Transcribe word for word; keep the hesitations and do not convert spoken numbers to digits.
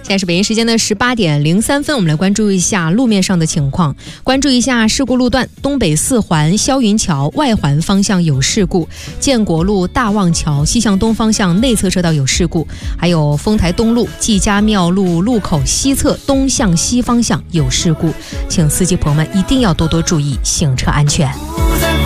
现在是北京时间的十八点零三分，我们来关注一下路面上的情况。关注一下事故路段：东北四环霄云桥外环方向有事故，建国路大望桥西向东方向内侧车道有事故，还有丰台东路季家庙路路口西侧东向西方向有事故，请司机朋友们一定要多多注意行车安全。